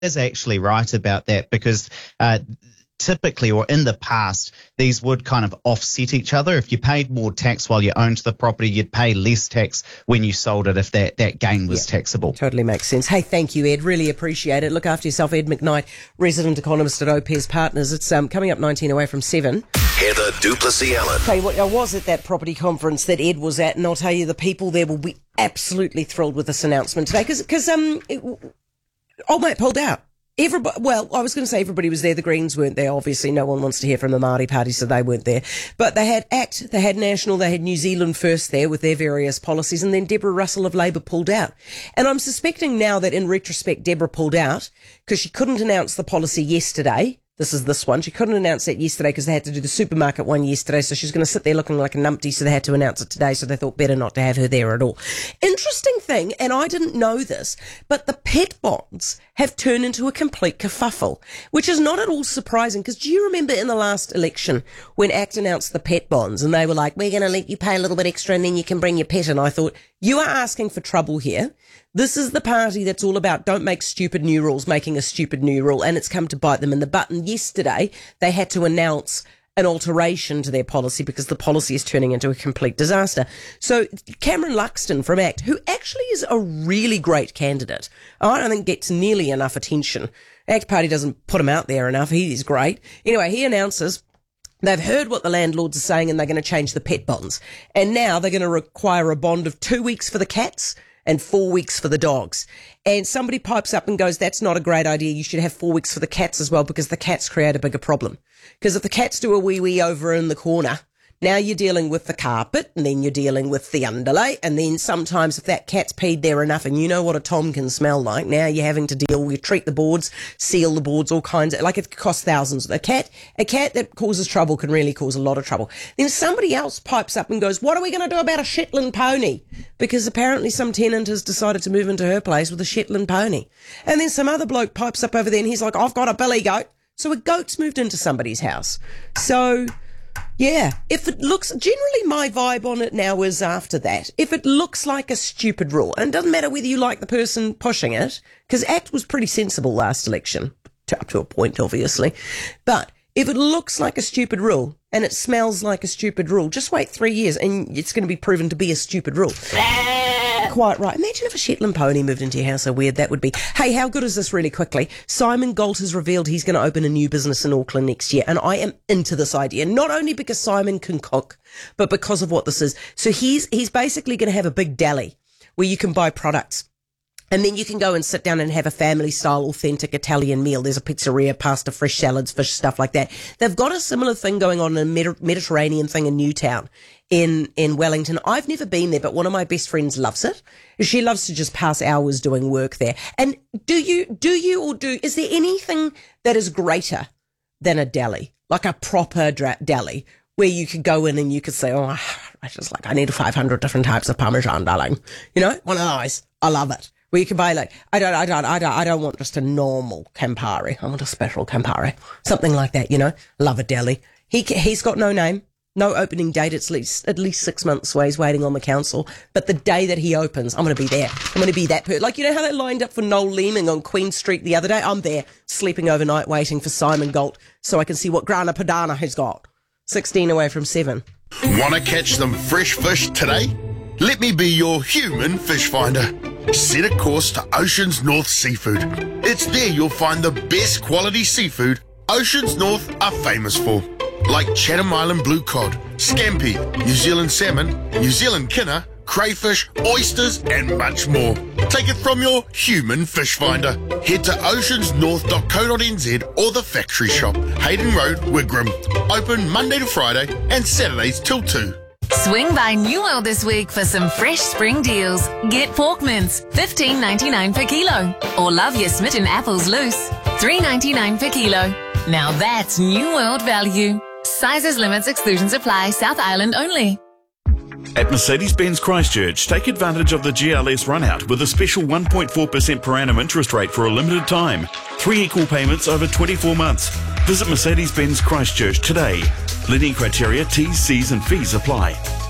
is actually right about that because typically, or in the past, these would kind of offset each other. If you paid more tax while you owned the property, you'd pay less tax when you sold it if that gain was taxable. Totally makes sense. Hey, thank you, Ed. Really appreciate it. Look after yourself, Ed McKnight, resident economist at Opes Partners. It's coming up 19 away from 7. Heather du Plessis-Allen. Tell you what, I was at that property conference that Ed was at, and I'll tell you, the people there will be absolutely thrilled with this announcement today because old mate pulled out. Everybody, well, I was going to say everybody was there. The Greens weren't there. Obviously, no one wants to hear from the Māori Party, so they weren't there. But they had ACT, they had National, they had New Zealand First there with their various policies, and then Deborah Russell of Labour pulled out. And I'm suspecting now that in retrospect, Deborah pulled out because she couldn't announce the policy yesterday. This is this one. She couldn't announce it yesterday because they had to do the supermarket one yesterday, so she's going to sit there looking like a numpty, so they had to announce it today, so they thought better not to have her there at all. Interesting thing, and I didn't know this, but the pet bonds have turned into a complete kerfuffle, which is not at all surprising, because do you remember in the last election when ACT announced the pet bonds, and they were like, we're going to let you pay a little bit extra and then you can bring your pet, and I thought, you are asking for trouble here. This is the party that's all about don't make stupid new rules, making a stupid new rule, and it's come to bite them in the butt. And yesterday, they had to announce an alteration to their policy because the policy is turning into a complete disaster. So Cameron Luxton from ACT, who actually is a really great candidate, I don't think gets nearly enough attention. ACT Party doesn't put him out there enough. He is great. Anyway, he announces they've heard what the landlords are saying and they're going to change the pet bonds. And now they're going to require a bond of 2 weeks for the cats and 4 weeks for the dogs. And somebody pipes up and goes, that's not a great idea. You should have 4 weeks for the cats as well because the cats create a bigger problem. Because if the cats do a wee-wee over in the corner, now you're dealing with the carpet and then you're dealing with the underlay. And then sometimes if that cat's peed there enough, and you know what a tom can smell like, now you're having to treat the boards, seal the boards, all kinds of, like it costs thousands. A cat that causes trouble can really cause a lot of trouble. Then somebody else pipes up and goes, what are we going to do about a Shetland pony? Because apparently some tenant has decided to move into her place with a Shetland pony. And then some other bloke pipes up over there and he's like, I've got a billy goat. So a goat's moved into somebody's house. So yeah, if it looks, generally my vibe on it now is after that, if it looks like a stupid rule, and it doesn't matter whether you like the person pushing it, because ACT was pretty sensible last election, up to a point obviously, but if it looks like a stupid rule and it smells like a stupid rule, just wait 3 years and it's going to be proven to be a stupid rule. Quite right. Imagine if a Shetland pony moved into your house, how weird that would be. Hey, how good is this really quickly? Simon Galt has revealed he's going to open a new business in Auckland next year, and I am into this idea, not only because Simon can cook, but because of what this is. So he's basically going to have a big deli where you can buy products. And then you can go and sit down and have a family-style, authentic Italian meal. There's a pizzeria, pasta, fresh salads, fish, stuff like that. They've got a similar thing going on, a Mediterranean thing in Newtown in Wellington. I've never been there, but one of my best friends loves it. She loves to just pass hours doing work there. And is there anything that is greater than a deli? Like a proper deli? Where you could go in and you could say, oh, I need 500 different types of Parmesan, darling. You know, one of those. I love it. Where you can buy like, I don't want just a normal Campari. I want a special Campari. Something like that, you know. Love a deli. He's got no name, no opening date. It's at least 6 months away. He's waiting on the council. But the day that he opens, I'm going to be there. I'm going to be that person. Like, you know how they lined up for Noel Leeming on Queen Street the other day? I'm there, sleeping overnight, waiting for Simon Galt so I can see what Grana Padana has got. 16 away from 7. Want to catch some fresh fish today? Let me be your human fish finder. Set a course to Oceans North Seafood. It's there you'll find the best quality seafood Oceans North are famous for. Like Chatham Island blue cod, scampi, New Zealand salmon, New Zealand kinner, crayfish, oysters and much more. Take it from your human fish finder. Head to oceansnorth.co.nz or the factory shop, Hayden Road, Wigram. Open Monday to Friday and Saturdays till 2. Swing by New World this week for some fresh spring deals. Get pork mince, $15.99 per kilo. Or love your smitten apples loose, $3.99 per kilo. Now that's New World value. Sizes, limits, exclusions apply. South Island only. At Mercedes-Benz Christchurch, take advantage of the GLS runout with a special 1.4% per annum interest rate for a limited time. 3 equal payments over 24 months. Visit Mercedes-Benz Christchurch today. Lending criteria, T's, C's and fees apply.